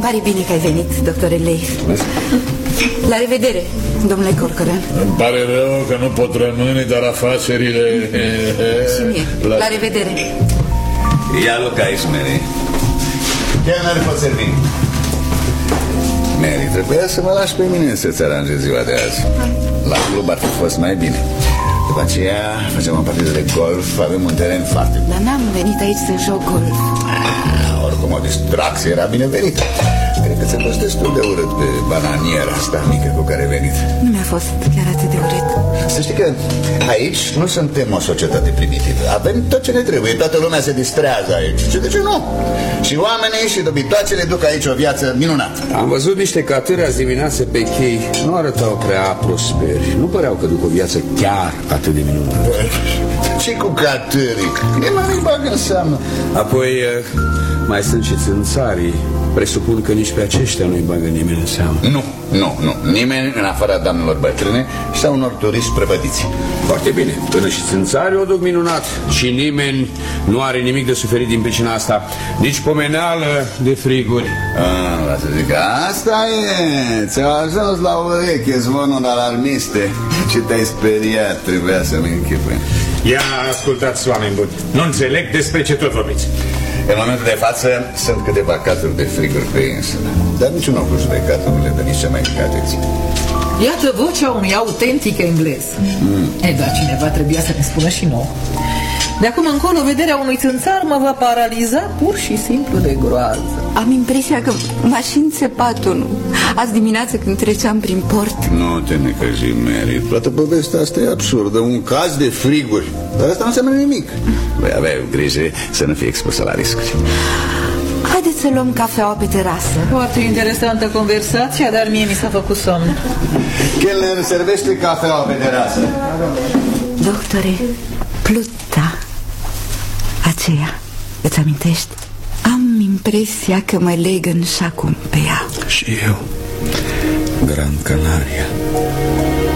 pare bine că ai venit, doctore Leif. La revedere, domnule Corcoran. Îmi pare rău că nu pot rămâne, dar afacerile... Și mie. La revedere. Ia loc aici, Mary. Chiar n-ar pot servi. Mary, trebuia să mă lași pe mine să-ți aranjez ziua de azi. La club ar fi fost mai bine. După aceea facem o partidă de golf. Avem un teren foarte bun. Dar n-am venit aici să joc golf. Oricum o distracție era binevenită. Cred că ți-a fost destul de urât pe bananiera asta mică cu care ai venit. Nu mi-a fost chiar atât de urât. Să știi că aici nu suntem o societate primitivă. Avem tot ce ne trebuie. Toată lumea se distrează aici. Și de ce nu? Și oamenii și dobitoacele duc aici o viață minunată. Am văzut niște catâri azi dimineață pe chei. Nu arătau prea prosperi. Nu păreau că duc o viață chiar atât de minunată. Ce cu catârii? Nimeni nu bagă în seamă. Apoi mai sunt și țânțarii. Presupun că nici pe aceștia nu-i bagă nimeni în seamă. Nu. Nimeni în afara doamnelor bătrâne sau unor turiști prăpădiți. Foarte bine. Până și țânțarii o duc minunat. Și nimeni nu are nimic de suferit din pricina asta. Nici pomeneală de friguri. Să zic, asta e. Ți-au ajuns la ureche zvonul alarmiste. Ce te-ai speriat, trebuia să-mi închipui. Ia ascultați, oameni buni. Nu înțeleg despre ce tot vorbiți. În momentul de față sunt câteva caturi de friguri pe insulă. Dar niciun om cu judecatul nu le dă nici cea mai mică atenție. Iată vocea unui autentic englez. Dar cineva trebuia să ne spună și nouă. De acum încolo, vederea unui țânțar mă va paraliza pur și simplu de groază. Am impresia că m-a și înțepat unul azi dimineață când treceam prin port. Nu te necăji, Mary. Toată povestea asta e absurdă. Un caz de friguri. Dar asta nu înseamnă nimic. Voi avea grijă să nu fie expusă la riscuri. Haideți să luăm cafeaua pe terasă. Foarte interesantă conversația, dar mie mi s-a făcut somn. Chelner, servește cafeaua pe terasă. Doctore, Pluta aceea, îți amintești? Am impresia că mă leg în șacum pe ea. Și eu, Gran Canaria.